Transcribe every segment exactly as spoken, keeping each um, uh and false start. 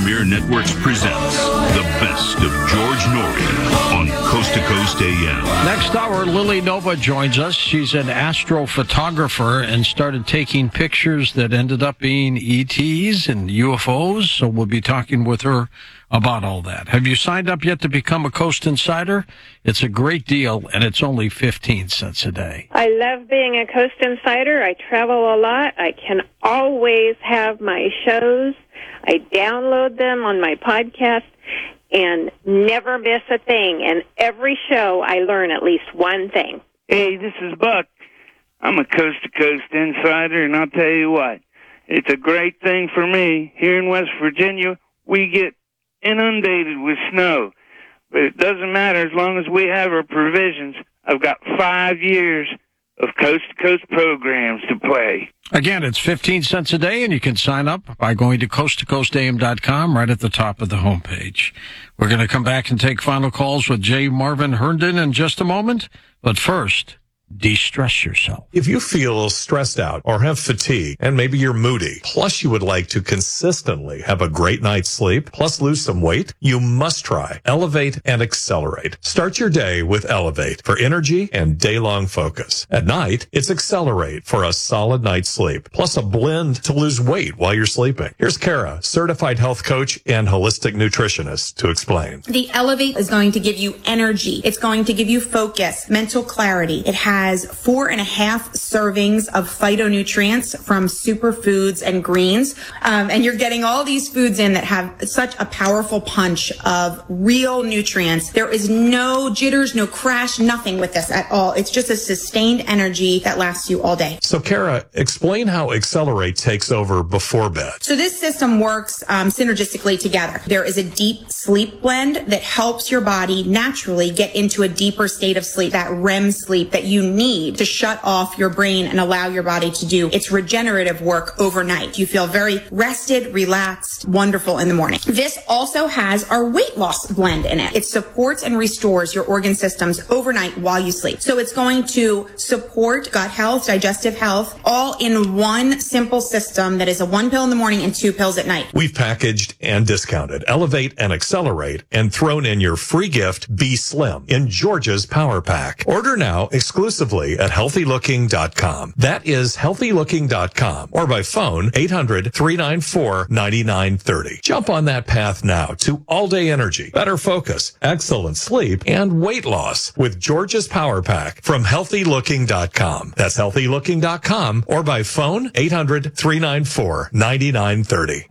Premier Networks presents the best of George Noory on Coast to Coast A M. Next hour, Lily Nova joins us. She's an astrophotographer and started taking pictures that ended up being E Ts and U F Os, so we'll be talking with her about all that. Have you signed up yet to become a Coast Insider? It's a great deal, and it's only fifteen cents a day. I love being a Coast Insider. I travel a lot. I can always have my shows. I download them on my podcast and never miss a thing. And every show, I learn at least one thing. Hey, this is Buck. I'm a Coast to Coast Insider, and I'll tell you what, it's a great thing for me. Here in West Virginia, we get inundated with snow, but it doesn't matter as long as we have our provisions. I've got five years of coast-to-coast programs to play. Again, it's fifteen cents a day, and you can sign up by going to coast to coast a m dot com right at the top of the homepage. We're going to come back and take final calls with J. Marvin Herndon in just a moment, but first, de-stress yourself. If you feel stressed out or have fatigue and maybe you're moody, plus you would like to consistently have a great night's sleep, plus lose some weight, you must try Elevate and Accelerate. Start your day with Elevate for energy and day-long focus. At night, it's Accelerate for a solid night's sleep, plus a blend to lose weight while you're sleeping. Here's Kara, certified health coach and holistic nutritionist, to explain. The Elevate is going to give you energy. It's going to give you focus, mental clarity. It has has four and a half servings of phytonutrients from superfoods and greens. Um, and you're getting all these foods in that have such a powerful punch of real nutrients. There is no jitters, no crash, nothing with this at all. It's just a sustained energy that lasts you all day. So, Kara, explain how Accelerate takes over before bed. So this system works um, synergistically together. There is a deep sleep blend that helps your body naturally get into a deeper state of sleep, that R E M sleep that you need to shut off your brain and allow your body to do its regenerative work overnight. You feel very rested, relaxed, wonderful in the morning. This also has our weight loss blend in it. It supports and restores your organ systems overnight while you sleep. So it's going to support gut health, digestive health, all in one simple system that is a one pill in the morning and two pills at night. We've packaged and discounted Elevate and Accelerate and thrown in your free gift, Be Slim, in Georgia's Power Pack. Order now exclusively at healthy looking dot com. That is healthy looking dot com or by phone eight hundred, three nine four, nine nine three zero. Jump on that path now to all-day energy, better focus, excellent sleep, and weight loss with Georgia's Power Pack from healthy looking dot com. That's healthy looking dot com or by phone eight hundred, three nine four, nine nine three zero.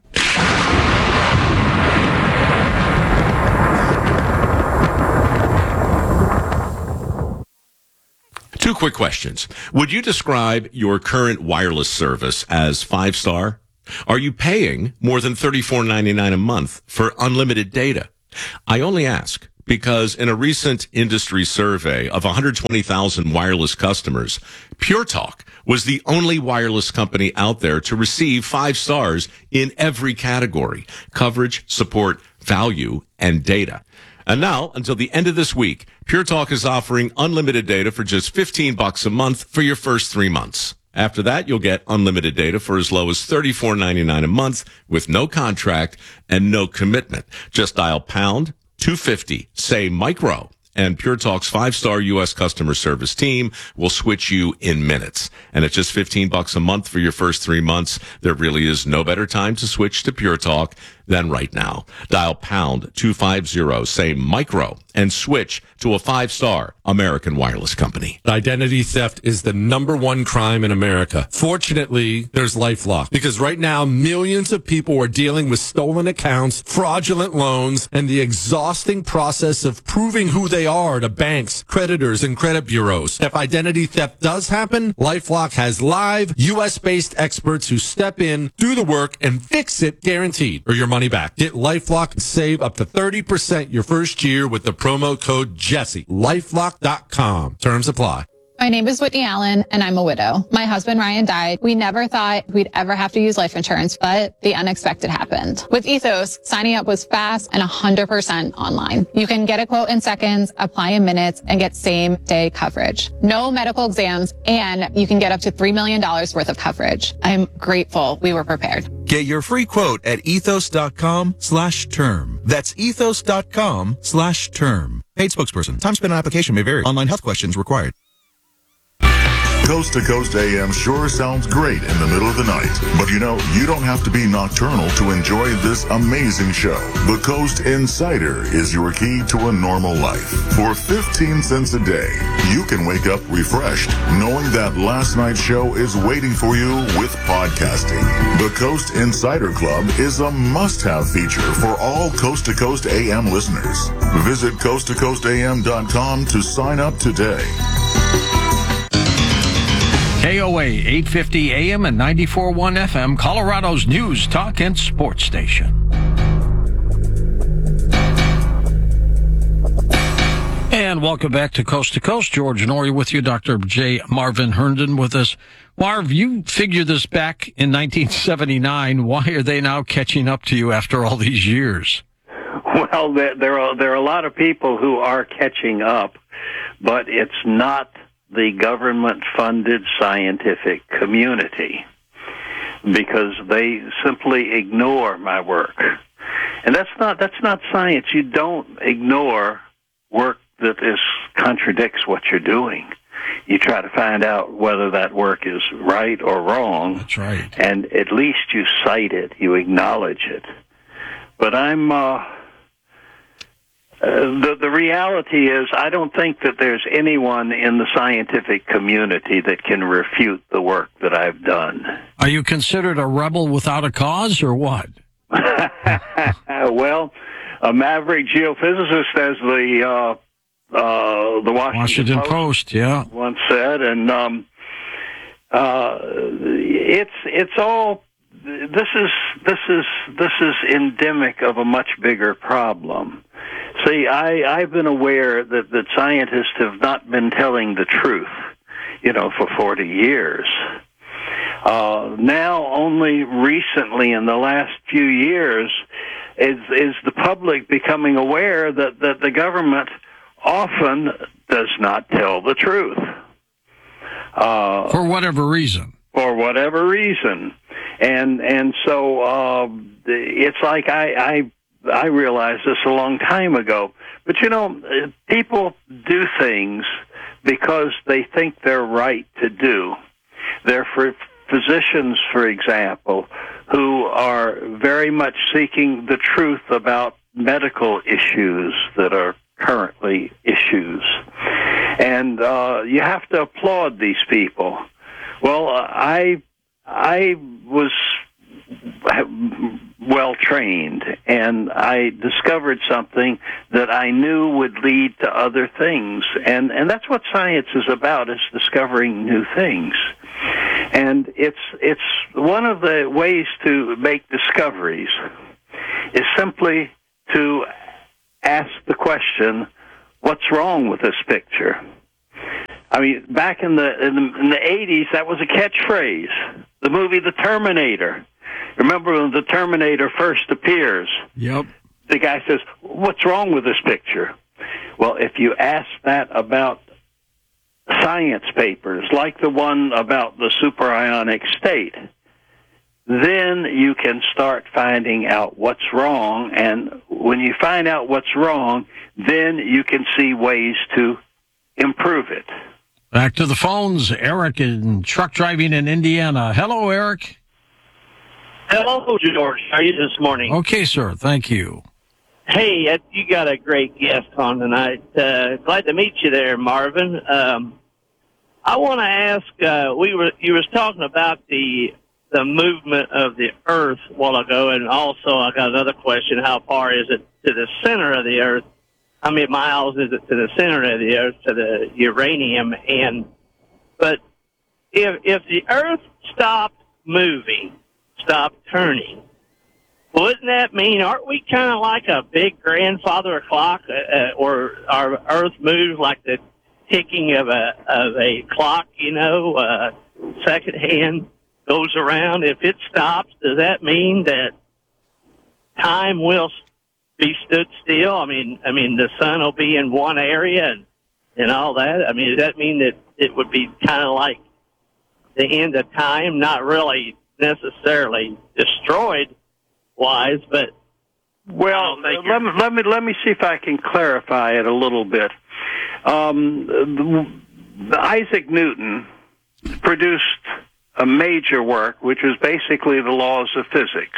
Two quick questions. Would you describe your current wireless service as five-star? Are you paying more than thirty-four ninety-nine a month for unlimited data? I only ask because in a recent industry survey of one hundred twenty thousand wireless customers, Pure Talk was the only wireless company out there to receive five stars in every category: coverage, support, value, and data. And now, until the end of this week, Pure Talk is offering unlimited data for just fifteen bucks a month for your first three months. After that, you'll get unlimited data for as low as thirty-four ninety-nine a month with no contract and no commitment. Just dial pound two fifty, say micro, and Pure Talk's five-star U S customer service team will switch you in minutes. And at just fifteen bucks a month for your first three months, there really is no better time to switch to Pure Talk than right now. Dial pound two fifty, say micro, and switch to a five-star American wireless company. Identity theft is the number one crime in America. Fortunately, there's LifeLock, because right now millions of people are dealing with stolen accounts, fraudulent loans, and the exhausting process of proving who they are to banks, creditors, and credit bureaus. If identity theft does happen, LifeLock has live U S-based experts who step in, do the work, and fix it guaranteed, or your money back. Get LifeLock and save up to thirty percent your first year with the promo code Jesse. lifelock dot com. Terms apply. My name is Whitney Allen, and I'm a widow. My husband, Ryan, died. We never thought we'd ever have to use life insurance, but the unexpected happened. With Ethos, signing up was fast and one hundred percent online. You can get a quote in seconds, apply in minutes, and get same-day coverage. No medical exams, and you can get up to three million dollars worth of coverage. I'm grateful we were prepared. Get your free quote at ethos.com slash term. That's ethos.com slash term. Paid spokesperson. Time spent on application may vary. Online health questions required. Coast to Coast A M sure sounds great in the middle of the night. But you know, you don't have to be nocturnal to enjoy this amazing show. The Coast Insider is your key to a normal life. For fifteen cents a day, you can wake up refreshed, knowing that last night's show is waiting for you with podcasting. The Coast Insider Club is a must-have feature for all Coast to Coast A M listeners. Visit coast to coast a m dot com to sign up today. K O A eight fifty A M and ninety-four point one F M, Colorado's news, talk, and sports station. And welcome back to Coast to Coast. George Noory with you, Doctor J. Marvin Herndon with us. Marv, you figured this back in nineteen seventy-nine. Why are they now catching up to you after all these years? Well, there, there are there are a lot of people who are catching up, but it's not the government-funded scientific community, because they simply ignore my work. And that's not that's not science. You don't ignore work that is contradicts what you're doing. You try to find out whether that work is right or wrong. That's right. And at least you cite it, you acknowledge it. But I'm uh Uh, the the reality is, I don't think that there's anyone in the scientific community that can refute the work that I've done. Are you considered a rebel without a cause, or what? Well, a maverick geophysicist, as the uh, uh, the Washington, Washington Post, Post, yeah, once said, and um, uh, it's it's all. This is this is this is endemic of a much bigger problem. See, I, I've been aware that, that scientists have not been telling the truth, you know, for forty years. Uh, now, only recently, in the last few years, is is the public becoming aware that, that the government often does not tell the truth. Uh, for whatever reason. For whatever reason. And and so uh, it's like I, I I realized this a long time ago. But, you know, people do things because they think they're right to do. They're for physicians, for example, who are very much seeking the truth about medical issues that are currently issues. And uh, you have to applaud these people. Well, uh, I I was well trained, and I discovered something that I knew would lead to other things. And, and that's what science is about, is discovering new things. And it's it's one of the ways to make discoveries is simply to ask the question, what's wrong with this picture? I mean, back in the, in the in the eighties, that was a catchphrase. The movie The Terminator. Remember when The Terminator first appears? Yep. The guy says, what's wrong with this picture? Well, if you ask that about science papers, like the one about the superionic state, then you can start finding out what's wrong. And when you find out what's wrong, then you can see ways to improve it. Back to the phones. Eric in truck driving in Indiana. Hello, Eric. Hello, George. How are you this morning? Okay, sir. Thank you. Hey, uh, you got a great guest on tonight. Uh, glad to meet you there, Marvin. Um, I want to ask. Uh, we were you was talking about the the movement of the Earth a while ago, and also I got another question: how far is it to the center of the Earth? How many miles is it to the center of the Earth, to the uranium? And but if if the Earth stopped moving, stopped turning, wouldn't that mean, aren't we kind of like a big grandfather clock, uh, or our Earth moves like the ticking of a of a clock? You know, uh, second hand goes around. If it stops, does that mean that time will be stood still? I mean, I mean, the sun will be in one area and, and all that. I mean, does that mean that it would be kind of like the end of time? Not really necessarily destroyed wise, but well, let me, let me let me see if I can clarify it a little bit. Um, the, the Isaac Newton produced a major work, which was basically the laws of physics,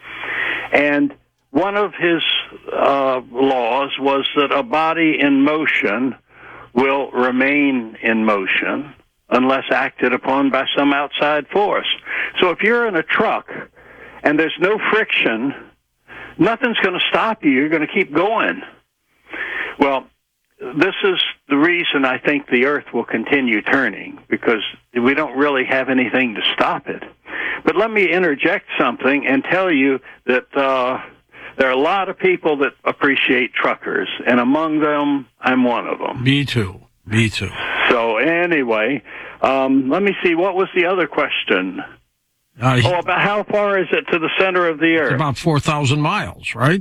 and one of his uh, laws was that a body in motion will remain in motion unless acted upon by some outside force. So if you're in a truck and there's no friction, nothing's going to stop you. You're going to keep going. Well, this is the reason I think the Earth will continue turning, because we don't really have anything to stop it. But let me interject something and tell you that uh, there are a lot of people that appreciate truckers, and among them, I'm one of them. Me too. Me too. So anyway, um, let me see. What was the other question? Uh, oh, about how far is it to the center of the Earth? It's about four thousand miles, right?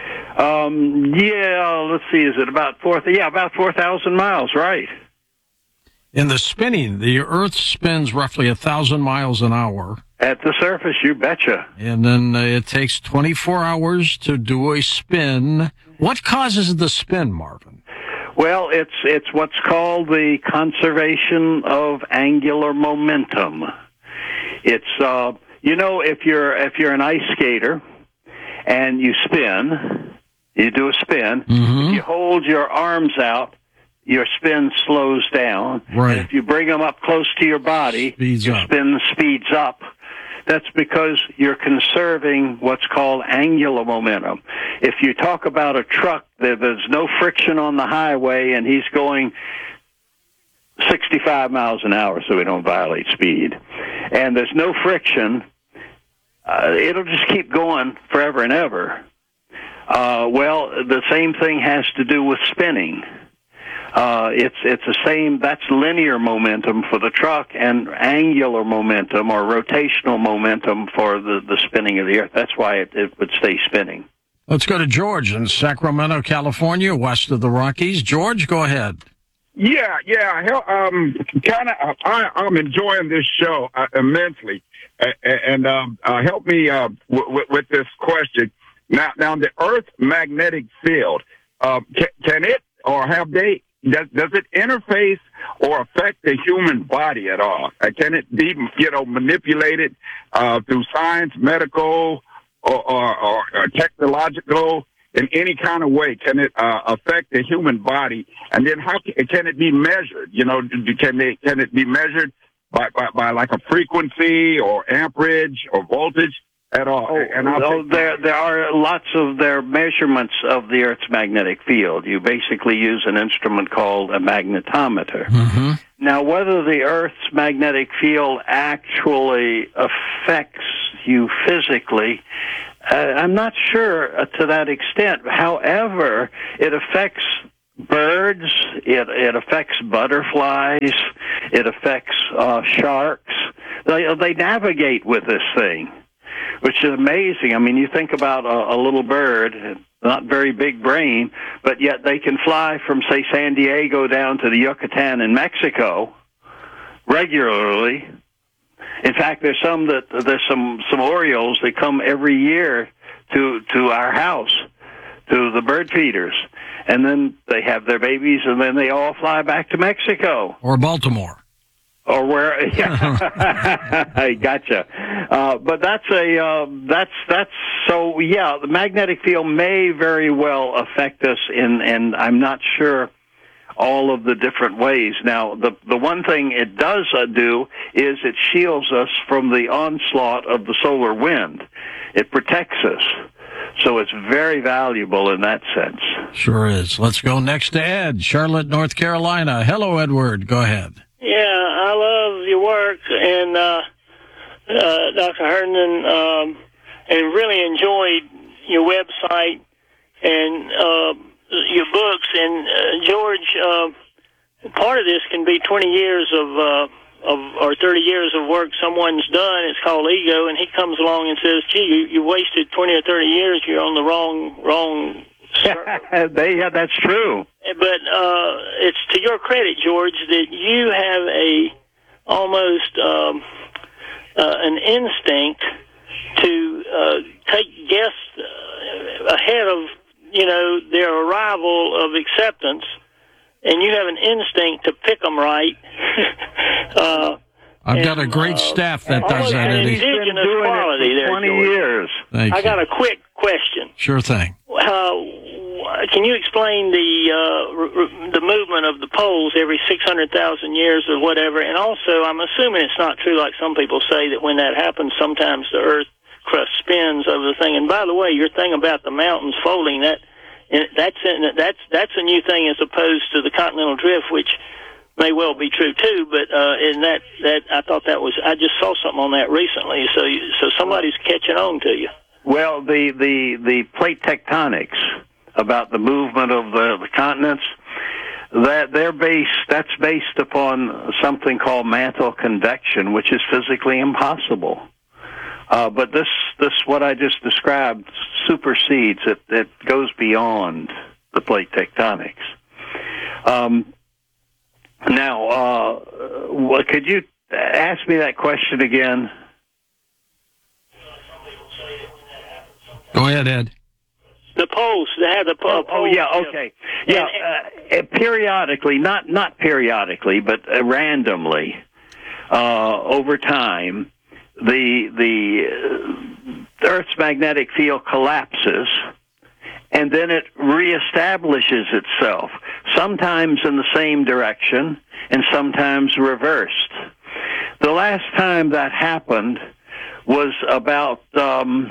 Um, yeah, let's see. Is it about four? Yeah, about four thousand miles, right? In the spinning, the Earth spins roughly one thousand miles an hour. At the surface, you betcha. And then uh, it takes twenty-four hours to do a spin. What causes the spin, Marvin? Well, it's it's what's called the conservation of angular momentum. It's uh, you know, if you're if you're an ice skater and you spin, you do a spin. Mm-hmm. If you hold your arms out, your spin slows down. Right. And if you bring them up close to your body, Speeds your up. spin speeds up. That's because you're conserving what's called angular momentum. If you talk about a truck, there, there's no friction on the highway, and he's going sixty-five miles an hour, so we don't violate speed. And there's no friction. Uh, it'll just keep going forever and ever. Uh, well, the same thing has to do with spinning. Uh, it's it's the same. That's linear momentum for the truck, and angular momentum or rotational momentum for the, the spinning of the Earth. That's why it, it would stay spinning. Let's go to George in Sacramento, California, west of the Rockies. George, go ahead. Yeah, yeah. Hell, um, kind of. I, I'm enjoying this show uh, immensely, uh, and um, uh, help me uh, w- w- with this question. Now, now the Earth's magnetic field. Uh, can, can it or have they? Does, does it interface or affect the human body at all? Uh, can it be, you know, manipulated uh, through science, medical, or, or, or, or technological in any kind of way? Can it uh, affect the human body? And then how can, can it be measured? You know, can they can it be measured by, by, by like a frequency or amperage or voltage? At all. Oh, and I'll oh there there are lots of their measurements of the Earth's magnetic field. You basically use an instrument called a magnetometer. Mm-hmm. Now, whether the Earth's magnetic field actually affects you physically, uh, I'm not sure uh, to that extent. However, it affects birds, it it affects butterflies, it affects uh, sharks. They, they navigate with this thing, which is amazing. I mean, you think about a, a little bird, not very big brain, but yet they can fly from, say, San Diego down to the Yucatan in Mexico regularly. In fact, there's some that there's some some Orioles that come every year to to our house, to the bird feeders, and then they have their babies, and then they all fly back to Mexico or Baltimore. Or where? Yeah, I gotcha. Uh, but that's a uh, that's that's so yeah. The magnetic field may very well affect us in, and I'm not sure all of the different ways. Now, the the one thing it does uh, do is it shields us from the onslaught of the solar wind. It protects us, so it's very valuable in that sense. Sure is. Let's go next to Ed, Charlotte, North Carolina. Hello, Edward. Go ahead. Yeah, I love your work, and uh, uh, Doctor Herndon, um, and really enjoyed your website and uh, your books. And uh, George, uh, part of this can be twenty years of, uh, of or thirty years of work someone's done. It's called ego, and he comes along and says, "Gee, you, you wasted twenty or thirty years. You're on the wrong wrong." they, yeah, that's true. But uh, it's to your credit, George, that you have a almost um, uh, an instinct to uh, take guests uh, ahead of, you know, their arrival of acceptance, and you have an instinct to pick them right. uh, I've and, got a great uh, staff that does that, Eddie. Indigenous quality there, twenty George. years. Thank I you. got a quick question. Sure thing. Uh, can you explain the uh, r- r- the movement of the poles every six hundred thousand years or whatever? And also, I'm assuming it's not true, like some people say, that when that happens, sometimes the Earth crust spins over the thing. And by the way, your thing about the mountains folding, that that's that's that's a new thing as opposed to the continental drift, which may well be true too. But uh, in that that I thought that was I just saw something on that recently. So you, so somebody's catching on to you. Well, the, the, the plate tectonics about the movement of the, the continents, that they're based, that's based upon something called mantle convection, which is physically impossible. Uh, but this, this, what I just described supersedes it. It goes beyond the plate tectonics. Um, now, uh, what, could you ask me that question again? Go ahead, Ed. The poles, they have the po- oh, oh, yeah, okay. Yeah, uh, periodically, not not periodically, but uh, randomly, uh, over time, the the uh, Earth's magnetic field collapses, and then it reestablishes itself, sometimes in the same direction and sometimes reversed. The last time that happened was about um,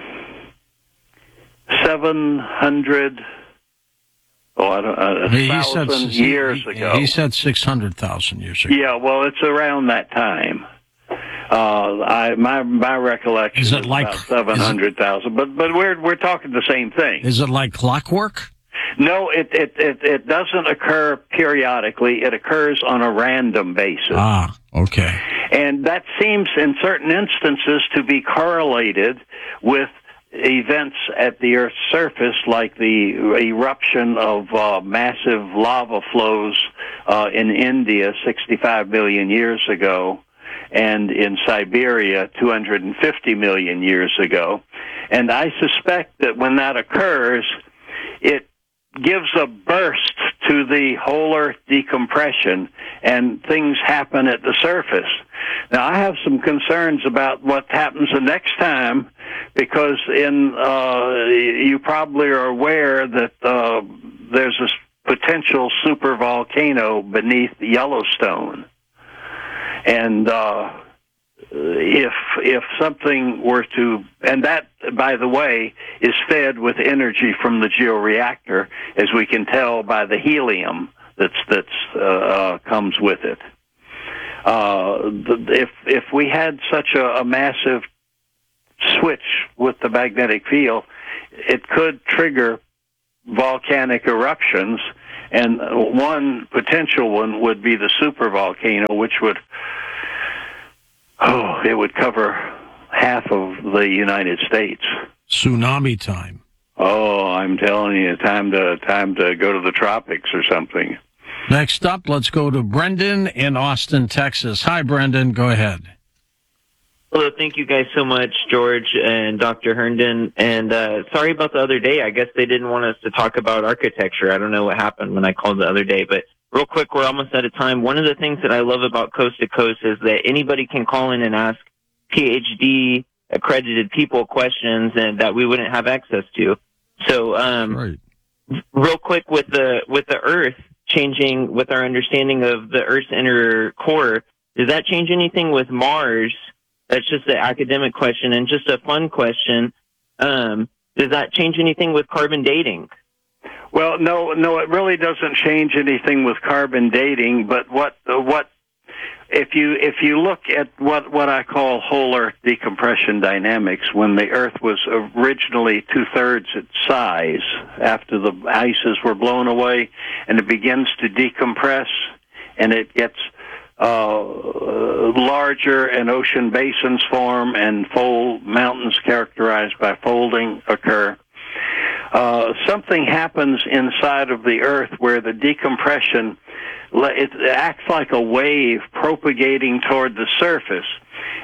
seven hundred, oh, I don't, uh, a He thousand said, years he, ago. He said six hundred thousand years ago. Yeah, well, it's around that time. Uh, I my my recollection Is is, it like- about seven hundred thousand, but but we're we're talking the same thing. Is it like clockwork? No, it it it, it doesn't occur periodically. It occurs on a random basis. Ah, okay. And that seems, in certain instances, to be correlated with events at the Earth's surface, like the eruption of uh, massive lava flows uh, in India sixty-five million years ago, and in Siberia two hundred fifty million years ago. And I suspect that when that occurs, it gives a burst to the whole Earth decompression, and things happen at the surface. Now, I have some concerns about what happens the next time, because in uh, you probably are aware that uh, there's a potential supervolcano beneath Yellowstone, and uh, if if something were to, and that, by the way, is fed with energy from the georeactor, as we can tell by the helium that's that's uh, uh, comes with it. Uh, if if we had such a, a massive switch with the magnetic field, it could trigger volcanic eruptions, and one potential one would be the supervolcano, which would oh, it would cover half of the United States. Tsunami time. Oh, I'm telling you, time to time to go to the tropics or something. Next up, let's go to Brendan in Austin, Texas. Hi, Brendan. Go ahead. Hello, thank you guys so much, George and Doctor Herndon. And uh, sorry about the other day. I guess they didn't want us to talk about architecture. I don't know what happened when I called the other day, but real quick, we're almost out of time. One of the things that I love about Coast to Coast is that anybody can call in and ask P H D accredited people questions and that we wouldn't have access to. So, um, right. real quick with the with the Earth changing, with our understanding of the Earth's inner core, does that change anything with Mars? That's just an academic question. And just a fun question, um, does that change anything with carbon dating? Well, no, no, it really doesn't change anything with carbon dating. But what, what, if you if you look at what what I call whole Earth decompression dynamics, when the Earth was originally two thirds its size, after the ices were blown away, and it begins to decompress, and it gets uh, larger, and ocean basins form, and fold mountains characterized by folding occur. Uh, something happens inside of the Earth where the decompression, it acts like a wave propagating toward the surface.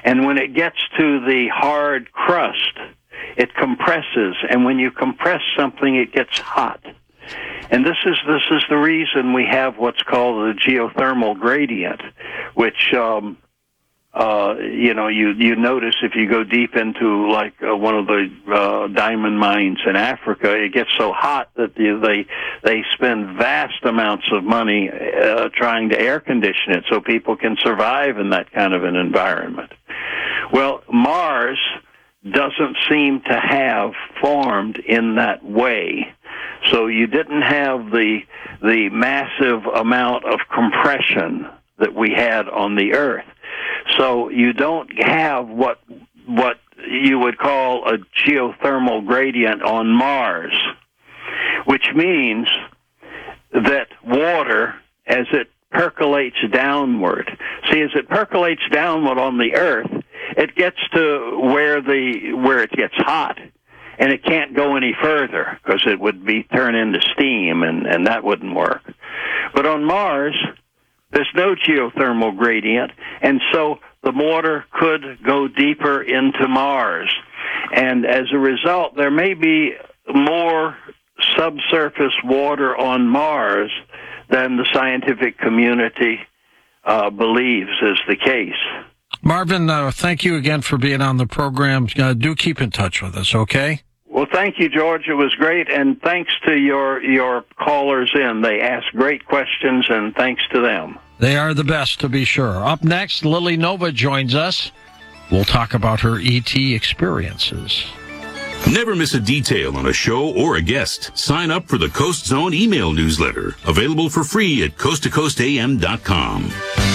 And when it gets to the hard crust, it compresses. And when you compress something, it gets hot. And this is this is the reason we have what's called the geothermal gradient, which um, uh, you know you you notice if you go deep into like uh, one of the uh, diamond mines in Africa, it gets so hot that the, they they spend vast amounts of money uh, trying to air condition it so people can survive in that kind of an environment. Well, Mars doesn't seem to have formed in that way. So you didn't have the the massive amount of compression that we had on the Earth. So you don't have what what you would call a geothermal gradient on Mars, which means that water, as it percolates downward, see, as it percolates downward on the Earth, it gets to where the where it gets hot, and it can't go any further because it would be turned into steam, and, and that wouldn't work. But on Mars, there's no geothermal gradient, and so the water could go deeper into Mars. And as a result, there may be more subsurface water on Mars than the scientific community uh, believes is the case. Marvin, uh, thank you again for being on the program. Uh, do keep in touch with us, okay? Well, thank you, George. It was great, and thanks to your your callers in. They asked great questions, and thanks to them. They are the best, to be sure. Up next, Lily Nova joins us. We'll talk about her E T experiences. Never miss a detail on a show or a guest. Sign up for the Coast Zone email newsletter, available for free at coast to coast a m dot com.